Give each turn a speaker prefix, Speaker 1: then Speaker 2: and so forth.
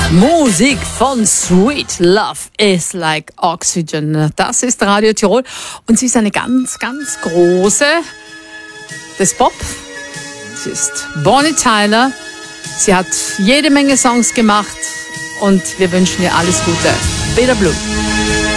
Speaker 1: Musik von Sweet Love is like Oxygen. Das ist Radio Tirol und sie ist eine ganz, ganz große des Pop. Sie ist Bonnie Tyler. Sie hat jede Menge Songs gemacht und wir wünschen ihr alles Gute. Bitter Blue.